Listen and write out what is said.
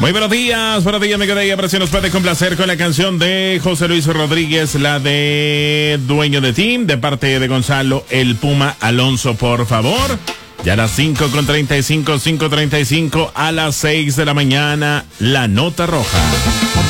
Muy buenos días, mi querida. Pero si nos puede complacer con la canción de José Luis Rodríguez, la de Dueño de Ti, de parte de Gonzalo El Puma Alonso, por favor. Ya a las 5:35, 5:35, a las 6 de la mañana, La Nota Roja.